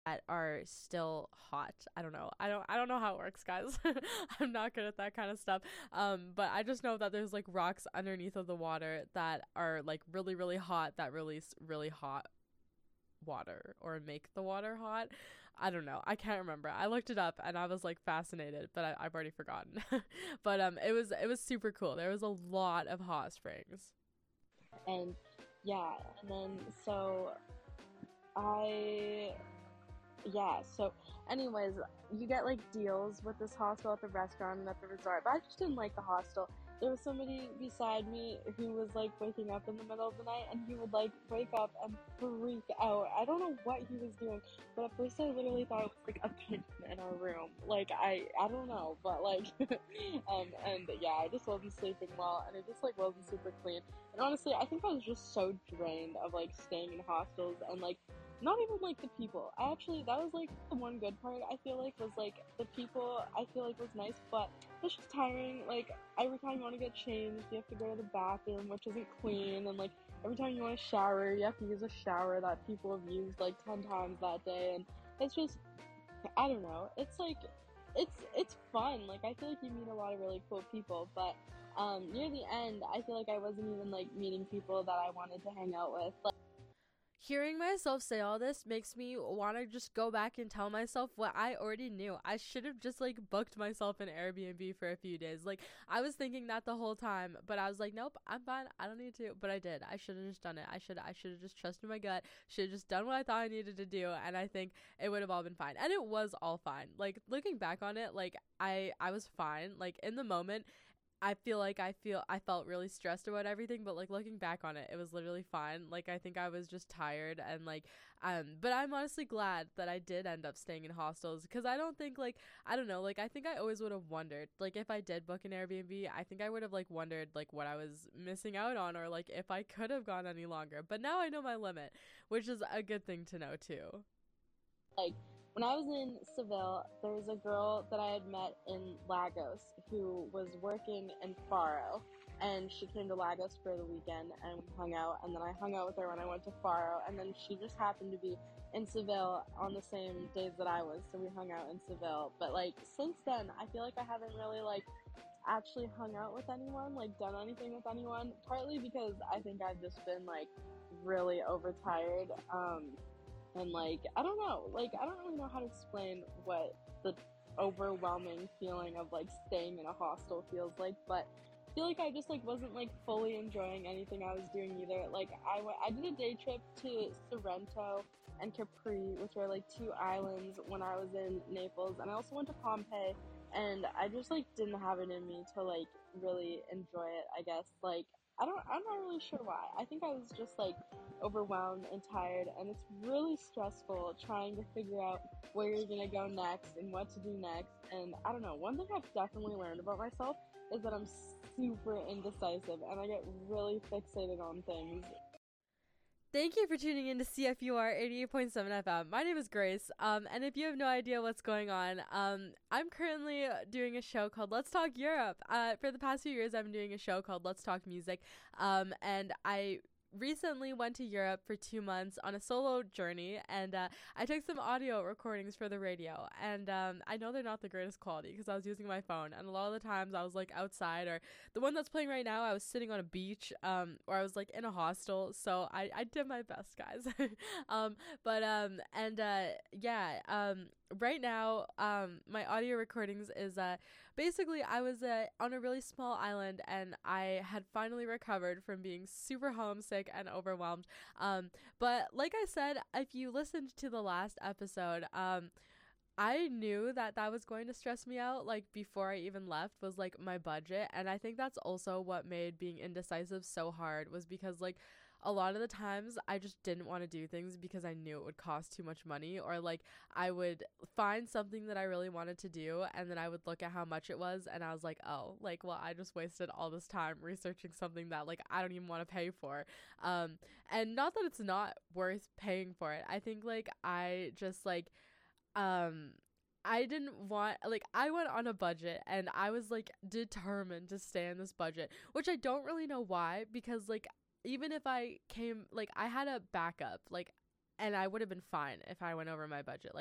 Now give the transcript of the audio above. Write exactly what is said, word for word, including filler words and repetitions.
that are still hot. I don't know. I don't I don't know how it works, guys. I'm not good at that kind of stuff. Um, but I just know that there's like rocks underneath of the water that are like really, really hot that release really hot water or make the water hot. I don't know. I can't remember. I looked it up and I was like fascinated, but I, I've already forgotten. But um it was it was super cool. There was a lot of hot springs. And yeah, and then so I yeah, so anyways, you get like deals with this hostel at the restaurant and at the resort, but I just didn't like the hostel. There was somebody beside me who was like waking up in the middle of the night and he would like wake up and freak out. I don't know what he was doing, but at first I literally thought it was like a pigeon in our room. Like I I don't know, but like um and yeah, I just wasn't sleeping well and it just like wasn't super clean. And honestly, I think I was just so drained of like staying in hostels and like not even like the people. I actually that was like the one good part I feel like was like the people I feel like was nice, but it's just tiring. Like every time you want to get changed, you have to go to the bathroom, which isn't clean, and like every time you want to shower, you have to use a shower that people have used like ten times that day, and it's just I don't know. It's like it's it's fun. Like I feel like you meet a lot of really cool people, but um near the end, I feel like I wasn't even like meeting people that I wanted to hang out with. Like, Hearing myself say all this makes me want to just go back and tell myself what I already knew. I should have just like booked myself an Airbnb for a few days. Like I was thinking that the whole time, but I was like, nope, I'm fine. I don't need to. But I did. I should have just done it. I should I should have just trusted my gut. Should have just done what I thought I needed to do, and I think it would have all been fine. And it was all fine. Like looking back on it, like I I was fine. Like in the moment, I feel like I feel I felt really stressed about everything, but like looking back on it, it was literally fine. Like I think I was just tired and like um but I'm honestly glad that I did end up staying in hostels because I don't think like I don't know, like I think I always would have wondered like if I did book an Airbnb, I think I would have like wondered like what I was missing out on or like if I could have gone any longer. But now I know my limit, which is a good thing to know too. Like when I was in Seville, there was a girl that I had met in Lagos who was working in Faro, and she came to Lagos for the weekend, and we hung out. And then I hung out with her when I went to Faro, and then she just happened to be in Seville on the same days that I was, so we hung out in Seville. But like since then, I feel like I haven't really like actually hung out with anyone, like done anything with anyone. Partly because I think I've just been like really overtired. Um, and like I don't know, like I don't really know how to explain what the overwhelming feeling of like staying in a hostel feels like, but I feel like I just like wasn't like fully enjoying anything I was doing either. Like I went, I did a day trip to Sorrento and Capri, which are like two islands when I was in Naples, and I also went to Pompeii, and I just like didn't have it in me to like really enjoy it. I guess like I don't, I'm not really sure why. I think I was just like overwhelmed and tired, and it's really stressful trying to figure out where you're gonna go next and what to do next. And I don't know, one thing I've definitely learned about myself is that I'm super indecisive and I get really fixated on things. Thank you for tuning in to C F U R eighty-eight point seven F M. My name is Grace, um, and if you have no idea what's going on, um, I'm currently doing a show called Let's Talk Europe. Uh, for the past few years, I've been doing a show called Let's Talk Music, um, and I recently went to Europe for two months on a solo journey, and uh, I took some audio recordings for the radio. And um, I know they're not the greatest quality because I was using my phone, and a lot of the times I was like outside, or the one that's playing right now, I was sitting on a beach, um, or I was like in a hostel. So I, I did my best, guys. um, but um, and uh, yeah, um, right now, um, my audio recordings is uh, basically I was uh, on a really small island, and I had finally recovered from being super homesick and overwhelmed. Um, but like I said, if you listened to the last episode, um, I knew that that was going to stress me out, like before I even left, was like my budget. And I think that's also what made being indecisive so hard, was because like a lot of the times I just didn't want to do things because I knew it would cost too much money, or like I would find something that I really wanted to do and then I would look at how much it was and I was like, oh, like, well, I just wasted all this time researching something that like I don't even want to pay for. Um, and not that it's not worth paying for it. I think like I just like um I didn't want, like, I went on a budget and I was like determined to stay in this budget, which I don't really know why, because like even if I came, like, I had a backup, like, and I would have been fine if I went over my budget. Like